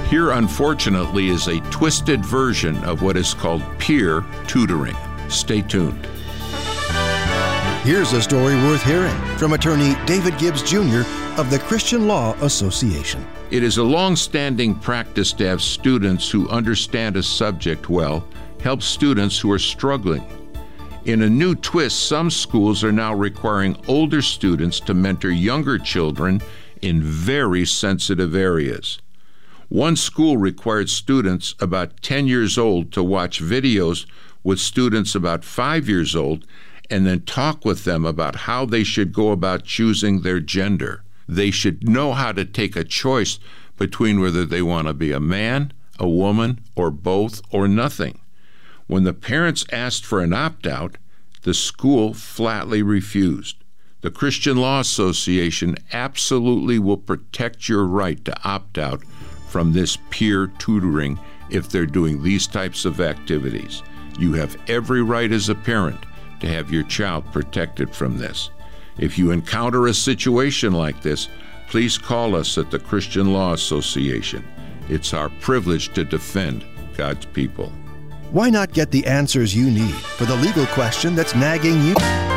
Here, unfortunately, is a twisted version of what is called peer tutoring. Stay tuned. Here's a story worth hearing from attorney David Gibbs Jr. of the Christian Law Association. It is a long-standing practice to have students who understand a subject well help students who are struggling. In a new twist, some schools are now requiring older students to mentor younger children in very sensitive areas. One school required students about 10 years old to watch videos with students about 5 years old and then talk with them about how they should go about choosing their gender. They should know how to take a choice between whether they want to be a man, a woman, or both, or nothing. When the parents asked for an opt-out, the school flatly refused. The Christian Law Association absolutely will protect your right to opt out from this peer tutoring if they're doing these types of activities. You have every right as a parent to have your child protected from this. If you encounter a situation like this, please call us at the Christian Law Association. It's our privilege to defend God's people. Why not get the answers you need for the legal question that's nagging you?